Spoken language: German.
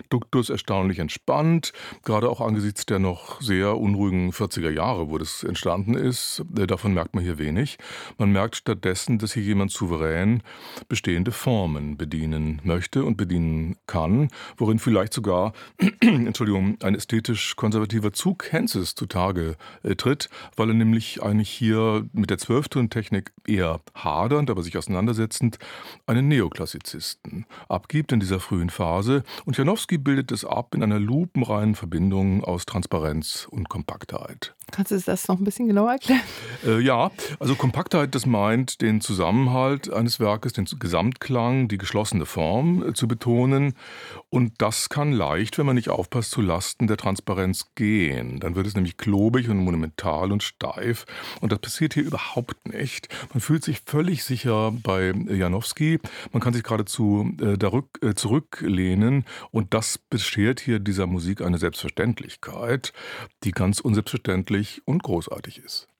Duktus erstaunlich entspannt, gerade auch angesichts der noch sehr unruhigen 40er Jahre, wo das entstanden ist. Davon merkt man hier wenig. Man merkt stattdessen, dass hier jemand souverän bestehende Formen bedienen möchte und bedienen kann, worin vielleicht sogar Entschuldigung, ein ästhetisch konservativer Zug Henzes zutage tritt, weil er nämlich eigentlich hier mit der Zwölftontechnik eher hadernd, aber sich auseinandersetzend einen Neoklassizisten abgibt in dieser frühen Phase. Und Janowski bildet es ab in einer lupenreinen Verbindung aus Transparenz und Kompaktheit. Kannst du das noch ein bisschen genauer erklären? Ja, also Kompaktheit, das meint den Zusammenhalt eines Werkes, den Gesamtklang, die geschlossene Form zu betonen. Und das kann leicht, wenn man nicht aufpasst, zu Lasten der Transparenz gehen. Dann wird es nämlich klobig und monumental und steif. Und das passiert hier überhaupt nicht. Man fühlt sich völlig sicher bei Janowski. Man kann sich geradezu zurücklehnen. Und das beschert hier dieser Musik eine Selbstverständlichkeit, die ganz unselbstverständlich und großartig ist.